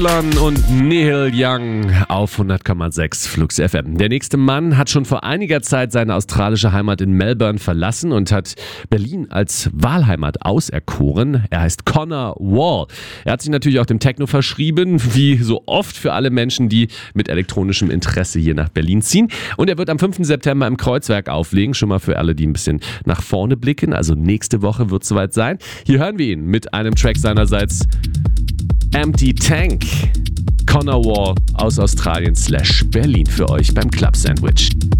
Und Neil Young auf 100,6 Flux FM. Der nächste Mann hat schon vor einiger Zeit seine australische Heimat in Melbourne verlassen und hat Berlin als Wahlheimat auserkoren. Er heißt Connor Wall. Er hat sich natürlich auch dem Techno verschrieben, wie so oft für alle Menschen, die mit elektronischem Interesse hier nach Berlin ziehen. Und er wird am 5. September im Kreuzwerk auflegen. Schon mal für alle, die ein bisschen nach vorne blicken. Also nächste Woche wird es soweit sein. Hier hören wir ihn mit einem Track seinerseits Empty Tank. Connor Wall aus Australien / Berlin für euch beim Club Sandwich.